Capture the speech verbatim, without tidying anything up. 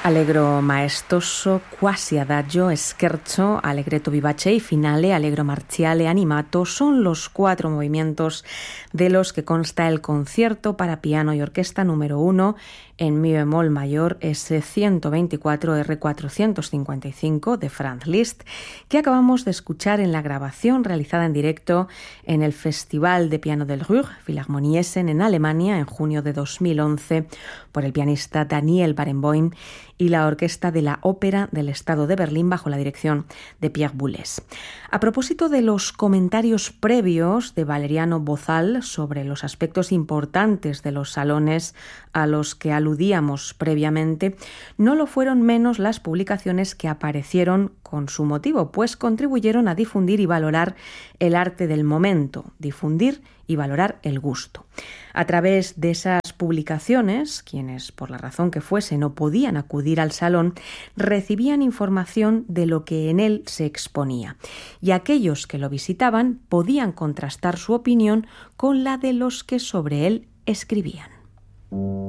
Allegro maestoso, quasi adagio, scherzo, allegretto vivace y finale, allegro marziale, animato, son los cuatro movimientos de los que consta el concierto para piano y orquesta número uno en mi bemol mayor ese ciento veinticuatro R cuatrocientos cincuenta y cinco de Franz Liszt, que acabamos de escuchar en la grabación realizada en directo en el Festival de Piano del Ruhr, Philharmonie Essen, en Alemania, en junio de dos mil once, por el pianista Daniel Barenboim y la Orquesta de la Ópera del Estado de Berlín bajo la dirección de Pierre Boulez. A propósito de los comentarios previos de Valeriano Bozal sobre los aspectos importantes de los salones a los que aludíamos previamente, no lo fueron menos las publicaciones que aparecieron con su motivo, pues contribuyeron a difundir y valorar el arte del momento, difundir y valorar el gusto. A través de esas publicaciones, quienes por la razón que fuese no podían acudir al salón, recibían información de lo que en él se exponía, y aquellos que lo visitaban podían contrastar su opinión con la de los que sobre él escribían.